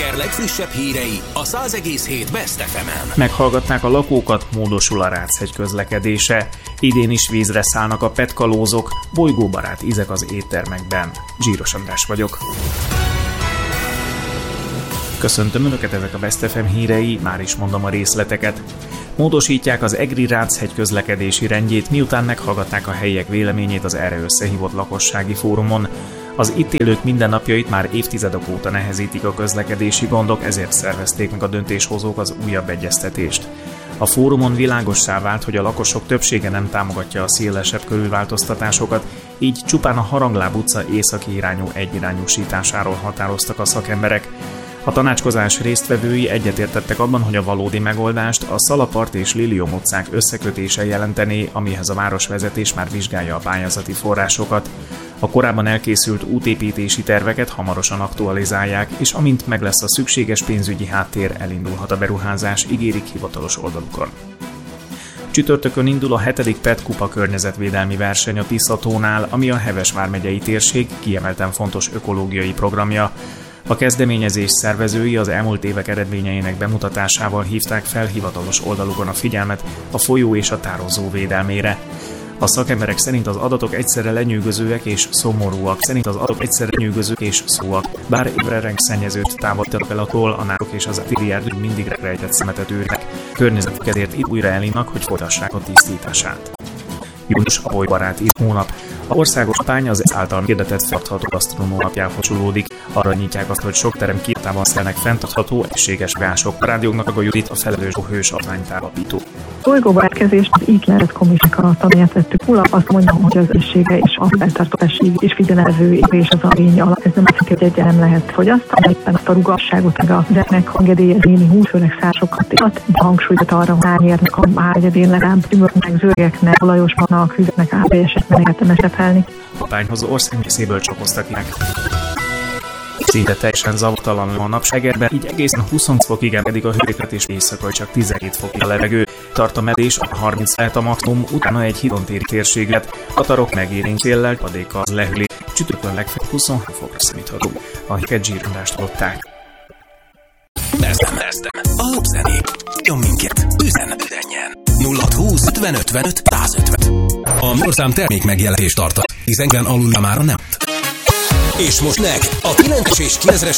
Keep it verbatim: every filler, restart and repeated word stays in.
Eger legfrissebb hírei a száz egész hét Best ef emen. Meghallgatnák a lakókat, módosul a Ráchegy közlekedése. Idén is vízre szállnak a petkalózok, bolygóbarát ízek az éttermekben. Zsíros András vagyok. Köszöntöm Önöket, ezek a Best ef em hírei, már is mondom a részleteket. Módosítják az egri Ráchegy közlekedési rendjét, miután meghallgatták a helyiek véleményét az erre összehívott lakossági fórumon. Az itt élők mindennapjait már évtizedek óta nehezítik a közlekedési gondok, ezért szervezték meg a döntéshozók az újabb egyeztetést. A fórumon világossá vált, hogy a lakosok többsége nem támogatja a szélesebb körülváltoztatásokat, így csupán a Harangláb utca északi irányú egyirányúsításáról határoztak a szakemberek. A tanácskozás résztvevői egyetértettek abban, hogy a valódi megoldást a Szalapart és Lilium utcák összekötése jelentené, amihez a városvezetés már vizsgálja a pályázati forrásokat. A korábban elkészült útépítési terveket hamarosan aktualizálják, és amint meg lesz a szükséges pénzügyi háttér, elindulhat a beruházás, ígérik hivatalos oldalukon. Csütörtökön indul a hetedik pet kupa környezetvédelmi verseny a Tiszatónál, ami a Heves vármegyei térség kiemelten fontos ökológiai programja. A kezdeményezés szervezői az elmúlt évek eredményeinek bemutatásával hívták fel hivatalos oldalukon a figyelmet a folyó és a tározó védelmére. A szakemberek szerint az adatok egyszerre lenyűgözőek és szomorúak, szerint az adatok egyszerre lenyűgözők és szomorúak. Bár évre rengszennyezőt távolítanak el attól, a nárok és az átiriárdő mindig rejtett szemetet őrnek. Környezetkedért itt újra elinnak, hogy folytassák a tisztítását. Június a bolybarát íz hónap. A országos kampány az által hirdetett fenntartható gasztronómia napjához hasonlódik. Arra nyitják azt, hogy sok terem kiirtában szelnek fenntartható, egységes beások. A rádióknak a Judit a felelős hős alapító. Bolygóbarátkezést az Eat Komisnak a tagját vettük. Ula azt mondja, hogy az egészsége és a fenntartósági és figyelemvevő és az arény alatt. Ez nem azt, hogy egyen nem lehet fogyasztani, éppen azt a rugalmasságot meg a zenek engedélyezéni hús, főleg szásokat élet, de hangsúlyt arra, hogy hányérnek a már egyedén legalább gyümölcsnek, zöldeknek, olajosnak, hűzeknek, ábélyeseknek lehet mesepelni. A kampányhoz ország részéből csatoztak meg. Szinte teljesen zavartalanul a napságerben, így egészen húsz fokig emedik a hőmérséklet és éjszaka csak tizenkét fokig a levegő. Tart a medés, a harminc lehet a maximum, utána egy hidon téri térséget, a tarok megérint széllel, padéka az lehűli. Csütörtökön legfeljebb huszonhárom fokra számítható. A hiket Zsírondást hallották. Bezdem, bezdem. A hopzenék. Jön minket. Üzen, üzenjen. nulla húsz ötven ötvenöt százötven. A morszám termék megjelenést tartat. Tizenben alulja már a nem. És most meg a kilences és kilencezres